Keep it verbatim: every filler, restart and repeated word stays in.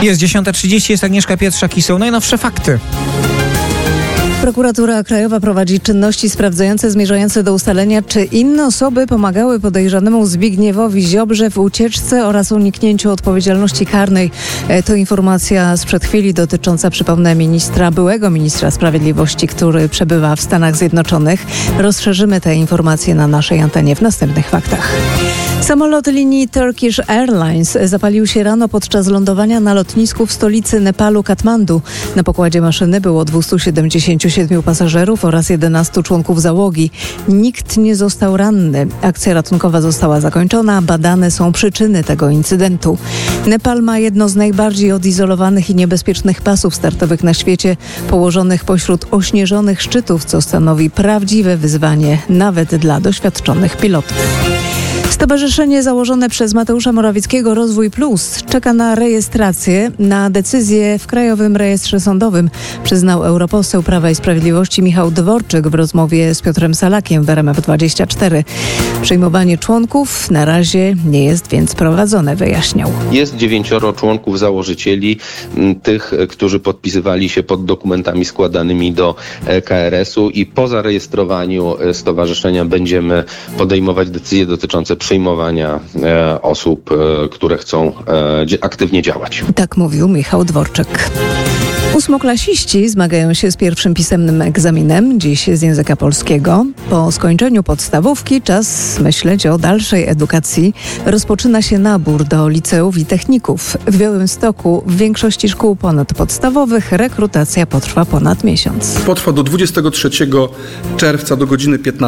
Jest dziesiąta trzydzieści, jest Agnieszka Pietrzak i są najnowsze fakty. Prokuratura Krajowa prowadzi czynności sprawdzające zmierzające do ustalenia, czy inne osoby pomagały podejrzanemu Zbigniewowi Ziobrze w ucieczce oraz uniknięciu odpowiedzialności karnej. To informacja sprzed chwili dotycząca, przypomnę, ministra, byłego ministra sprawiedliwości, który przebywa w Stanach Zjednoczonych. Rozszerzymy te informacje na naszej antenie w następnych faktach. Samolot linii Turkish Airlines zapalił się rano podczas lądowania na lotnisku w stolicy Nepalu, Katmandu. Na pokładzie maszyny było dwieście siedemdziesięciu siedmiu pasażerów oraz jedenastu członków załogi. Nikt nie został ranny. Akcja ratunkowa została zakończona. Badane są przyczyny tego incydentu. Nepal ma jedno z najbardziej odizolowanych i niebezpiecznych pasów startowych na świecie, położonych pośród ośnieżonych szczytów, co stanowi prawdziwe wyzwanie nawet dla doświadczonych pilotów. Stowarzyszenie założone przez Mateusza Morawieckiego Rozwój Plus czeka na rejestrację, na decyzję w Krajowym Rejestrze Sądowym, przyznał europoseł Prawa i Sprawiedliwości Michał Dworczyk w rozmowie z Piotrem Salakiem w R M F dwadzieścia cztery. Przyjmowanie członków na razie nie jest więc prowadzone, wyjaśniał. Jest dziewięcioro członków założycieli, tych, którzy podpisywali się pod dokumentami składanymi do K R S u i po zarejestrowaniu stowarzyszenia będziemy podejmować decyzje dotyczące przyjmowania e, osób, e, które chcą e, aktywnie działać. Tak mówił Michał Dworczyk. Ósmoklasiści zmagają się z pierwszym pisemnym egzaminem, dziś z języka polskiego. Po skończeniu podstawówki czas myśleć o dalszej edukacji. Rozpoczyna się nabór do liceów i techników. W Białymstoku w większości szkół ponadpodstawowych rekrutacja potrwa ponad miesiąc. Potrwa do dwudziestego trzeciego czerwca do godziny piętnastej.